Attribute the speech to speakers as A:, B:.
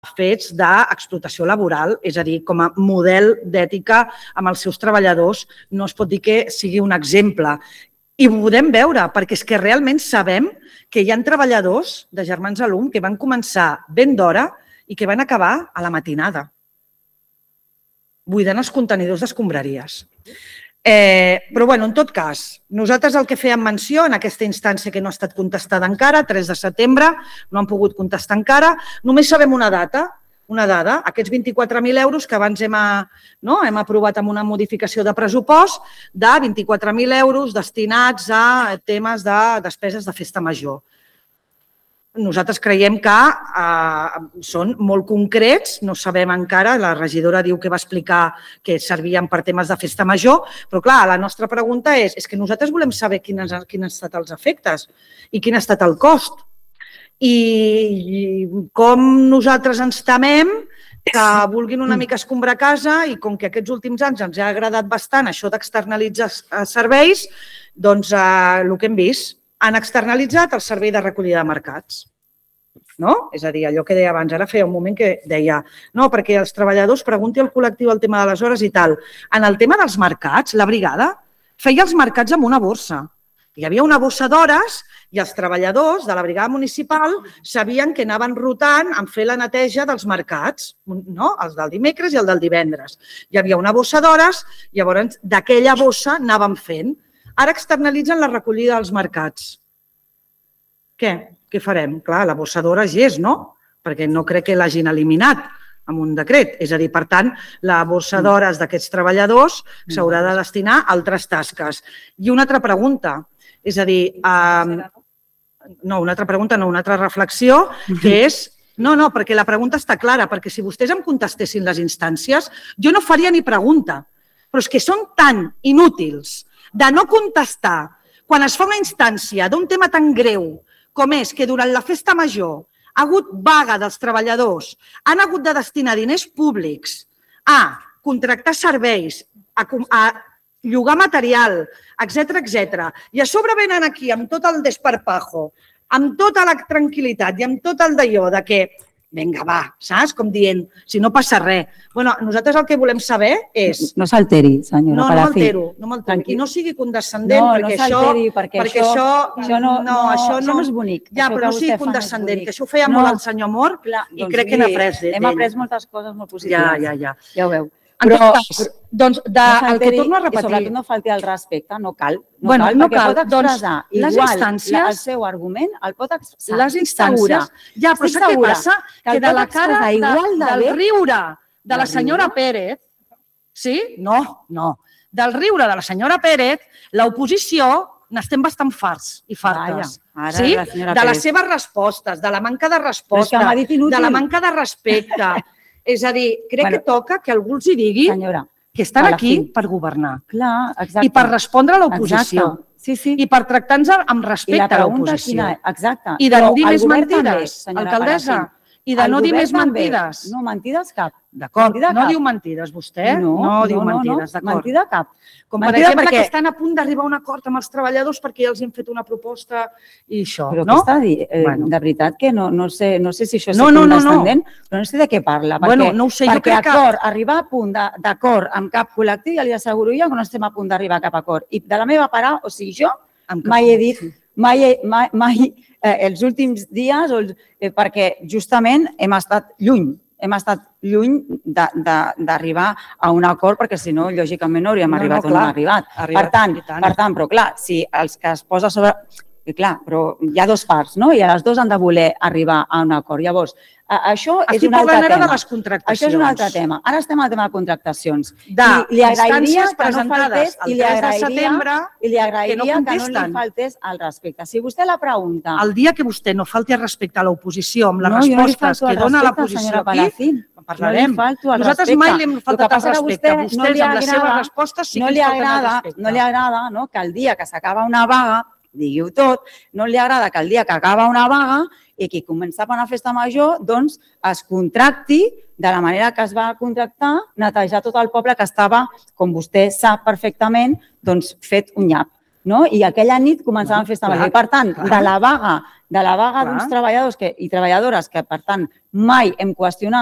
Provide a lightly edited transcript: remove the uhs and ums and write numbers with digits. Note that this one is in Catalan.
A: fets d'explotació laboral, és a dir, com a model d'ètica amb els seus treballadors, no es pot dir que sigui un exemple. I ho podem veure, perquè és que realment sabem que hi ha treballadors de Germans Alum que van començar ben d'hora i que van acabar a la matinada, buidant els contenidors d'escombraries. Però, bueno, en tot cas, nosaltres el que fèiem menció en aquesta instància que no ha estat contestada encara, 3 de setembre, no han pogut contestar encara, només sabem una dada, aquests 24.000 euros que abans hem aprovat amb una modificació de pressupost de 24.000 euros destinats a temes de despeses de festa major. Nosaltres creiem que són molt concrets, no sabem encara, la regidora diu que va explicar que servien per temes de festa major, però clar, la nostra pregunta és que nosaltres volem saber quins han estat els efectes i quin ha estat el cost. I com nosaltres ens temem que vulguin una mica escombrar casa i com que aquests últims anys ens ha agradat bastant això d'externalitzar serveis, doncs el que hem vist, han externalitzat el servei de recollida de mercats. És a dir, allò que deia abans, ara feia un moment que deia no, perquè els treballadors, pregunti al col·lectiu el tema de les hores i tal. En el tema dels mercats, la brigada feia els mercats amb una borsa. Hi havia una bossa d'hores i els treballadors de la brigada municipal sabien que anaven rotant en fer la neteja dels mercats, els del dimecres i el del divendres. Hi havia una bossa d'hores, llavors d'aquella bossa anaven fent. Ara externalitzen la recollida dels mercats. Què farem? Clar, la bossa d'hores hi és, no? Perquè no crec que l'hagin eliminat amb un decret. És a dir, per tant, la bossa d'hores d'aquests treballadors s'haurà de destinar a altres tasques. I una altra pregunta, és a dir, una altra reflexió, que és no, perquè la pregunta està clara, perquè si vostès em contestessin les instàncies, jo no faria ni pregunta, però és que són tan inútils de no contestar quan es fa una instància d'un tema tan greu com és que durant la festa major ha hagut vaga dels treballadors, han hagut de destinar diners públics a contractar serveis, a llogar material, etc. I a sobre venen aquí amb tot el desparpajo, amb tota la tranquil·litat i amb tot el d'allò de que vinga, va, saps? Com dient, si no passa res. Bueno, nosaltres el que volem saber és...
B: No s'alteri, senyora Palacín.
A: No m'altero. I no sigui condescendent, perquè això no és bonic. Ja, però no sigui condescendent, que això ho feia molt el senyor Mor i crec que n'ha après d'ell.
B: Hem après moltes coses molt positives. Ja ho veu.
A: Però, doncs, el que torno a repetir...
B: I sobretot no falti el respecte, no cal.
A: No cal,
B: perquè pot expressar igual el seu argument, el pot expressar.
A: Les instàncies... Ja, però saps què passa? Que de la cara del riure de la senyora Pérez, sí? No. Del riure de la senyora Pérez, l'oposició n'estem bastant farts i fartes. De les seves respostes, de la manca de resposta, de la manca de respecte. És a dir, crec que toca que algú els digui que estan aquí per governar i per respondre a l'oposició i per tractar-nos amb respecte a l'oposició. I de no dir més mentides, alcaldessa, i de no dir més mentides.
B: No, mentides cap.
A: D'acord, no diu mentides vostè? No diu mentides, d'acord.
B: Mentida cap.
A: Com per exemple que estan a punt d'arribar a un acord amb els treballadors perquè ja els hem fet una proposta i això, no?
B: Però què està dient? De veritat que no sé si això és condescendent, però no sé de què parla.
A: No ho sé, jo crec que...
B: Perquè arribar a punt d'acord amb cap col·lectiu, ja li asseguro jo que no estem a punt d'arribar a cap acord. I de la meva part, o sigui, jo mai he dit, mai els últims dies, perquè justament hem estat lluny d'arribar a un acord, perquè si no, lògicament no hauríem arribat on hem arribat. Per tant, però clar, si els que es posa sobre... Clar, però hi ha dues parts, no? I les dues han de voler arribar a un acord. Llavors, això és un altre tema. Això és un altre tema. Ara estem al tema de contractacions. Li agrairia que no faltés i li agrairia que no li faltés el respecte. Si vostè la pregunta...
A: El dia que vostè no falti el respecte a l'oposició amb les respostes que dona l'oposició aquí, parlarem. Nosaltres mai li hem faltat el respecte. Vostès amb les seves respostes sí que ens falten el respecte.
B: No li agrada que el dia que s'acaba una vaga, digui-ho tot, no li agrada que el dia que acaba una vaga i qui comença per una festa major, doncs es contracti de la manera que es va contractar, netejar tot el poble que estava, com vostè sap perfectament, doncs fet un nyap. I aquella nit començava la festa major. I per tant, de la vaga de la vaga d'uns treballadors i treballadores que, per tant, mai hem qüestionat